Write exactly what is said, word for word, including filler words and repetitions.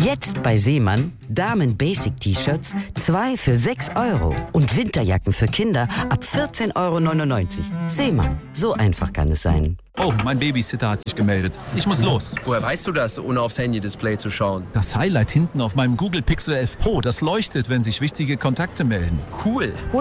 Jetzt bei Seemann Damen-Basic-T-Shirts zwei für sechs Euro und Winterjacken für Kinder ab vierzehn Euro neunundneunzig. Seemann, so einfach kann es sein. Oh, mein Babysitter hat sich gemeldet. Ich muss los. Woher weißt du das, ohne aufs Handy-Display zu schauen? Das Highlight hinten auf meinem Google Pixel elf Pro, das leuchtet, wenn sich wichtige Kontakte melden. Cool.